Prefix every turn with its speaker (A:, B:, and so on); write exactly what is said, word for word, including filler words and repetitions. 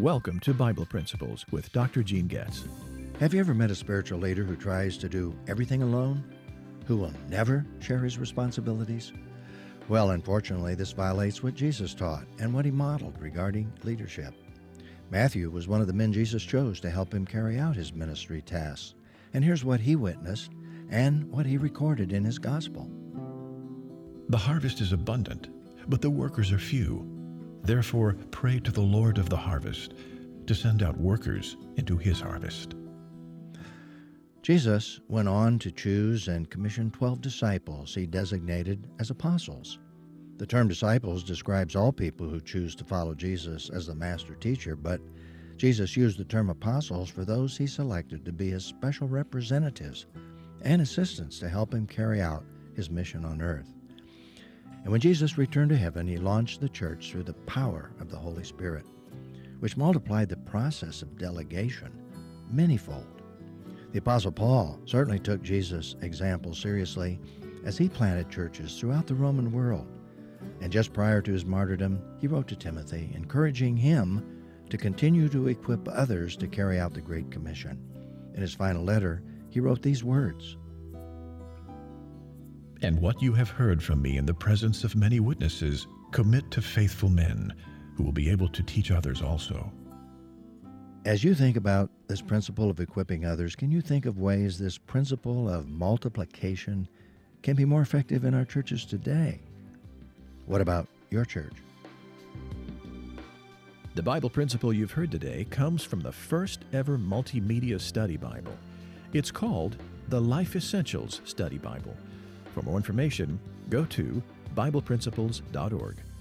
A: Welcome to Bible Principles with Doctor Gene Getz.
B: Have you ever met a spiritual leader who tries to do everything alone? Who will never share his responsibilities? Well, unfortunately, this violates what Jesus taught and what he modeled regarding leadership. Matthew was one of the men Jesus chose to help him carry out his ministry tasks. And here's what he witnessed and what he recorded in his gospel.
C: The harvest is abundant, but the workers are few. Therefore, pray to the Lord of the harvest to send out workers into his harvest.
B: Jesus went on to choose and commission twelve disciples he designated as apostles. The term disciples describes all people who choose to follow Jesus as the master teacher, but Jesus used the term apostles for those he selected to be his special representatives and assistants to help him carry out his mission on earth. And when Jesus returned to heaven, he launched the church through the power of the Holy Spirit, which multiplied the process of delegation manyfold. The Apostle Paul certainly took Jesus' example seriously as he planted churches throughout the Roman world. And just prior to his martyrdom, he wrote to Timothy, encouraging him to continue to equip others to carry out the Great Commission. In his final letter, he wrote these words,
C: And what you have heard from me in the presence of many witnesses, commit to faithful men who will be able to teach others also.
B: As you think about this principle of equipping others, can you think of ways this principle of multiplication can be more effective in our churches today? What about your church?
A: The Bible principle you've heard today comes from the first ever multimedia study Bible. It's called the Life Essentials Study Bible. For more information, go to Bible Principles dot org.